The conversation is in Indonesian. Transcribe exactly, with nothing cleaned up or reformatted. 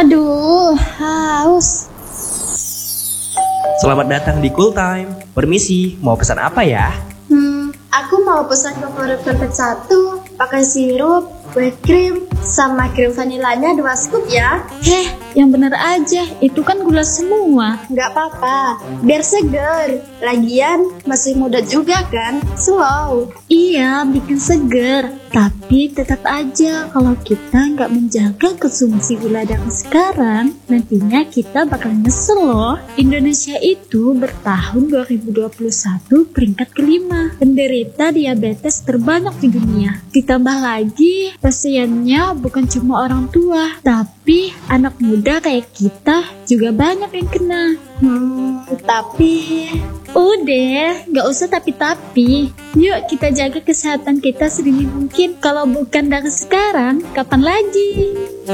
Aduh, haus. Selamat datang di Cool Time. Permisi, mau pesan apa ya? Hmm, aku mau pesan favorit velvet satu, pakai sirup, whipped cream, sama krim vanilanya dua scoop ya. Heh, yang bener aja, itu kan gula semua. Nggak apa-apa, biar seger. Lagian masih muda juga kan, slow. Iya, bikin seger. Tapi tetap aja kalau kita nggak menjaga konsumsi gula dari sekarang, nantinya kita bakal nyesel loh. Indonesia itu bertahun dua ribu dua puluh satu peringkat kelima penderita diabetes terbanyak di dunia. Ditambah lagi, pasiennya bukan cuma orang tua, tapi anak muda kayak kita juga banyak yang kena. Hmm, tapi... Udah, gak usah tapi-tapi. Yuk kita jaga kesehatan kita sedini mungkin. Kalau bukan dari sekarang, kapan lagi?